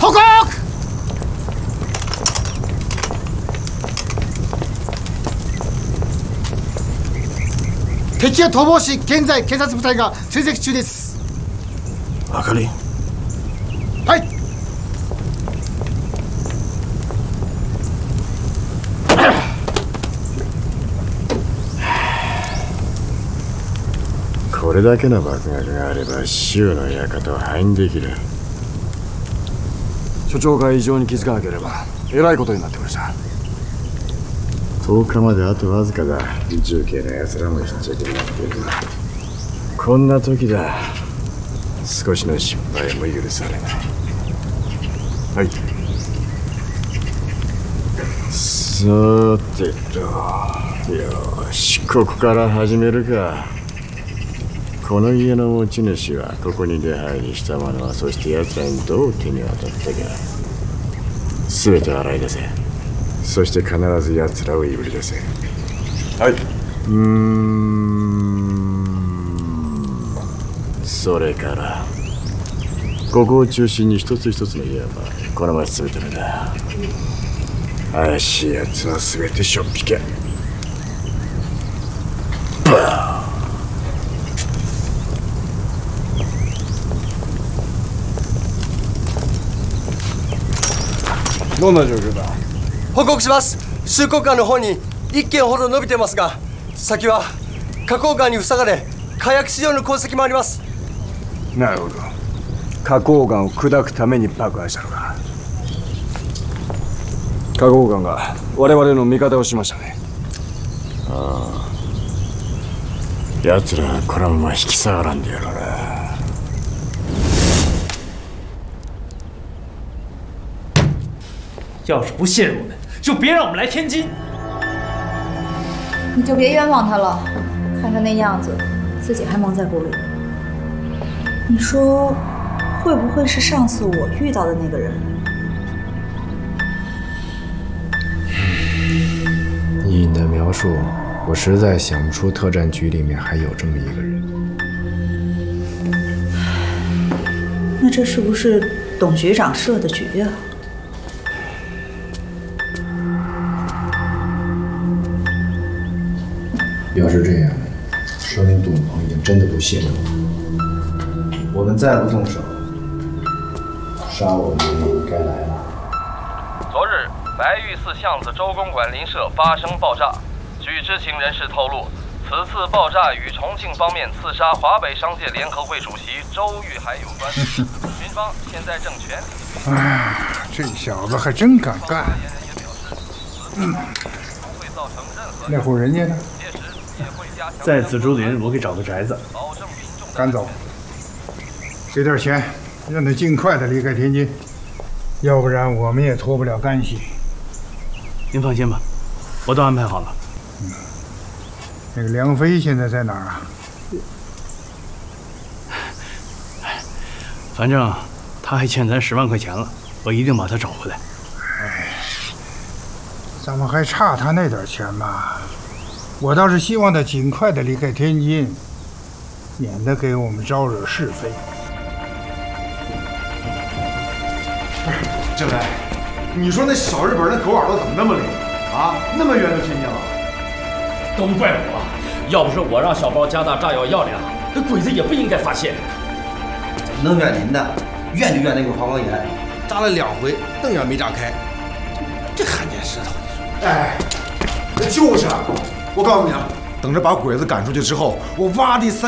報告。敵は逃亡し、現在警察部隊が追跡中です。 あかり。 はい。 これだけの爆薬があれば州の館を破壊できる。 所長が異常に気づかなければえらいことになってました。 10日まであとわずかだ。重慶の奴らも必着になっている。こんな時だ。少しの失敗も許されない。 はい。 さてと、よし、ここから始めるか。この家の持ち主はここに出入りした者は、そして奴らにどう手に渡ったか、全て洗い出せ。そして必ず奴らをいぶり出せ。 はい。 それからここを中心に一つ一つの家はこの町全てのだ。怪しい奴は全てしょっぴけ。 どんな状況だ。 報告します。収庫間の方に1軒ほど伸びてますが、先は花崗岩に塞がれ火薬使用の痕跡もあります。 なるほど。花崗岩を砕くために爆破したのか。花崗岩が我々の味方をしましたね。 ああ、奴らはこのまま引き下がらんでやろうな。 要是不信任我们，就别让我们来天津。 你就别冤枉他了，看他那样子，自己还蒙在鼓里。你说，会不会是上次我遇到的那个人？ 以你的描述，我实在想不出特战局里面还有这么一个人。 那这是不是董局长设的局啊？ 要是这样，说明董鹏已经真的不信任我。我们再不动手，杀我们的人该来了。 昨日，白玉寺巷子周公馆邻舍发生爆炸。据知情人士透露，此次爆炸与重庆方面刺杀华北商界联合会主席周玉海有关。军方现在正全力。 哎，这小子还真敢干。那户人家呢？ 在紫竹林，我给找个宅子。 赶走，给点钱，让他尽快的离开天津，要不然我们也脱不了干系。 您放心吧，我都安排好了。 那个梁飞现在在哪儿啊？ 反正他还欠咱10万块钱了，我一定把他找回来。 哎，咱们还差他那点钱吗？我倒是希望他尽快的离开天津，免得给我们招惹是非。 政委，你说那小日本那狗耳朵怎么那么灵啊？那么远就听见了？ 都怪我，要不是我让小包加大炸药药量，这鬼子也不应该发现。 怎么能怨您呢？怨就怨那个花岗岩，炸了2回，灯也没炸开。这焊尖石头， 哎，就是。我告诉你啊，等着把鬼子赶出去之后，我挖地3